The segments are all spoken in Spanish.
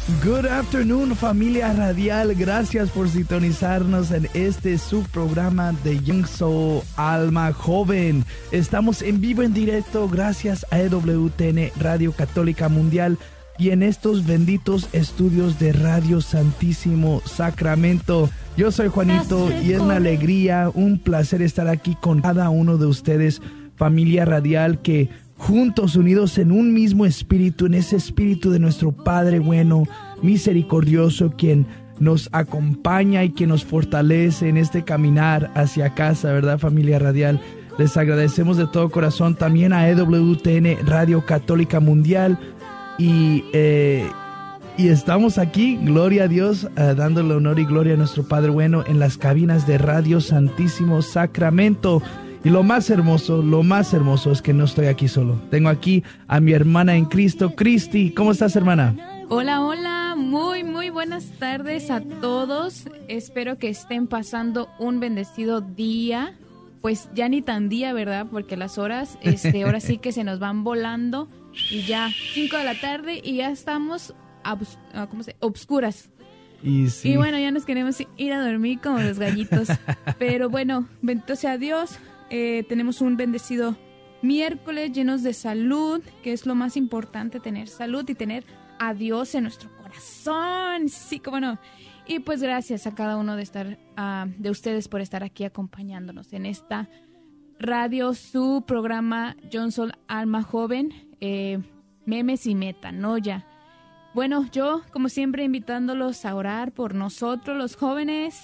Good afternoon, familia radial. Gracias por sintonizarnos en este subprograma de Young Soul Alma Joven. Estamos en vivo, en directo, gracias a EWTN Radio Católica Mundial y en estos benditos estudios de Radio Santísimo Sacramento. Yo soy Juanito y es una alegría, un placer estar aquí con cada uno de ustedes, familia radial, que juntos, unidos en un mismo espíritu, en ese espíritu de nuestro Padre bueno, misericordioso, quien nos acompaña y quien nos fortalece en este caminar hacia casa, ¿verdad, familia radial? Les agradecemos de todo corazón también a EWTN Radio Católica Mundial y estamos aquí, gloria a Dios, dándole honor y gloria a nuestro Padre bueno en las cabinas de Radio Santísimo Sacramento. Y lo más hermoso es que no estoy aquí solo. Tengo aquí a mi hermana en Cristo, Cristi. ¿Cómo estás, hermana? Hola, hola. Muy buenas tardes a todos. Espero que estén pasando un bendecido día. Pues ya ni tan día, ¿verdad? Porque las horas, ahora sí que se nos van volando. Y ya 5 de la tarde y ya estamos, obscuras. Y bueno, ya nos queremos ir a dormir como los gallitos. Pero bueno, bendito sea Dios. Tenemos un bendecido miércoles llenos de salud, que es lo más importante, tener salud y tener a Dios en nuestro corazón. Sí, cómo no. Y pues gracias a cada uno de ustedes por estar aquí acompañándonos en esta radio, su programa Young Soul Alma Joven, memes y metanoia. Bueno, yo como siempre invitándolos a orar por nosotros los jóvenes,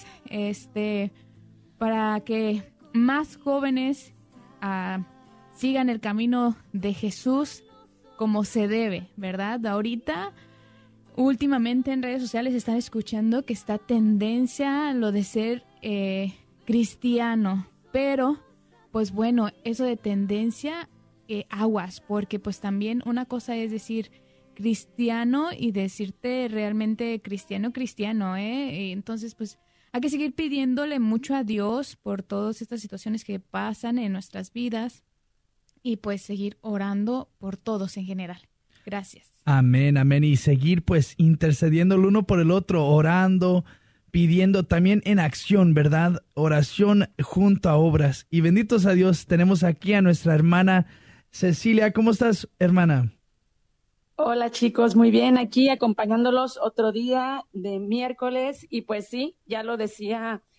para que más jóvenes sigan el camino de Jesús como se debe, ¿verdad? Ahorita, últimamente en redes sociales están escuchando que está tendencia a lo de ser cristiano, pero pues bueno, eso de tendencia, aguas, porque pues también una cosa es decir cristiano y decirte realmente cristiano, entonces pues hay que seguir pidiéndole mucho a Dios por todas estas situaciones que pasan en nuestras vidas y pues seguir orando por todos en general. Gracias. Amén. Y seguir pues intercediendo el uno por el otro, orando, pidiendo también en acción, ¿verdad? Oración junto a obras. Y benditos a Dios, tenemos aquí a nuestra hermana Cecilia. ¿Cómo estás, hermana? Hola chicos, muy bien, aquí acompañándolos otro día de miércoles y pues sí, ya lo decía